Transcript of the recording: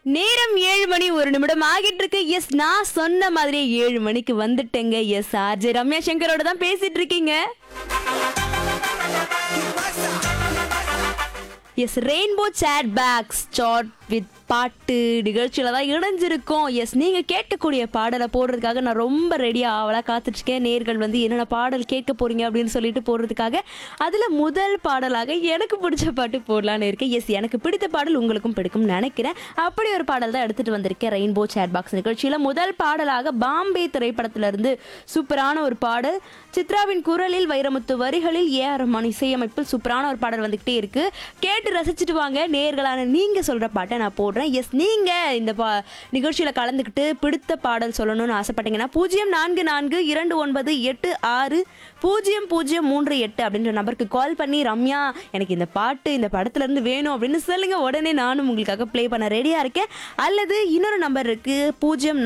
நேரம் 7 மணி 1 நிமிடம் ஆகிட்டு இருக்கு. எஸ், நான் சொன்ன மாதிரியே 7 மணிக்கு வந்துட்டேங்க. எஸ், ஆர்ஜே ரம்யா சங்கரோட தான் பேசிட்டு இருக்கீங்க. S, rainbow chat packs chat with பாட்டு நிகழ்ச்சியில தான் இணைஞ்சிருக்கோம். எஸ், நீங்க கேட்கக்கூடிய பாடலை போடுறதுக்காக நான் ரொம்ப ரெடியா ஆவலா காத்துட்டு இருக்கேன். நேர்கள் வந்து என்னென்ன பாடல் கேட்க போறீங்க அப்படின்னு சொல்லிட்டு போடுறதுக்காக அதுல முதல் பாடலாக எனக்கு பிடிச்ச பாட்டு போடலான்னு இருக்கேன். எஸ், எனக்கு பிடித்த பாடல் உங்களுக்கும் பிடிக்கும் நினைக்கிறேன். அப்படி ஒரு பாடல் தான் எடுத்துட்டு வந்திருக்கேன் ரெயின்போ சேட் பாக்ஸ் நிகழ்ச்சியில. முதல் பாடலாக பாம்பே திரைப்படத்துல இருந்து சூப்பரான ஒரு பாடல், சித்ராவின் குரலில் வைரமுத்து வரிகளில் ஏஆர் ரஹ்மான் இசையமைப்பில் சூப்பரான ஒரு பாடல் வந்துகிட்டே இருக்கு. கேட்டு ரசிச்சுட்டு வாங்க. நேர்களான நீங்க சொல்ற பாட்டை நான் போடுறேன். எஸ், நீங்க இந்த நிகழ்ச்சியில கலந்துக்கிட்டு பிடித்த பாடல் சொல்லணும்னு ஆசைப்பட்டீங்கன்னா 0442296003 அப்படின்ற நம்பருக்கு கால் பண்ணி ரம்யா எனக்கு இந்த பாட்டு இந்த படத்துல இருந்து வேணும் அப்படின்னு சொல்லுங்க. உடனே நானும் உங்களுக்காக ப்ளே பண்ண ரெடியா இருக்கேன். அல்லது இன்னொரு நம்பர் இருக்கு 0